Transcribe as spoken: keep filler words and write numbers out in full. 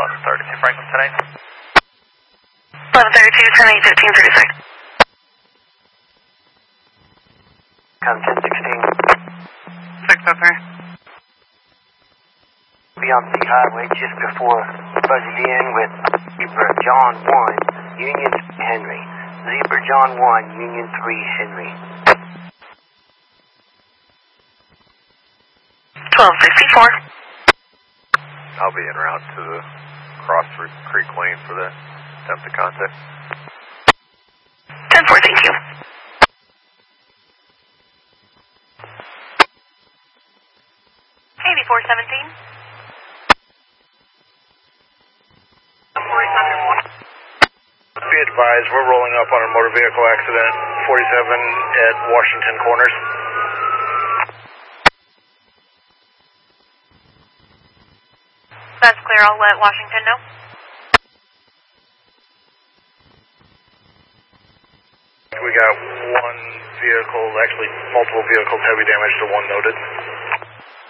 eleven thirty-two Franklin, ten eight. eleven thirty-two, ten eight, fifteen thirty-six. Come ten sixteen. six oh three. Be on the highway just before buzzing in with Zebra John one, Union Henry. Zebra John one, Union three, Henry. twelve sixty-four. I'll be en route to the Cross Creek Lane for the attempt to contact. ten four, thank you. eighty-four seventeen. Be advised, we're rolling up on a motor vehicle accident, forty-seven at Washington Corners. That's clear, I'll let Washington know. We got one vehicle, actually multiple vehicles, heavy damage to one noted.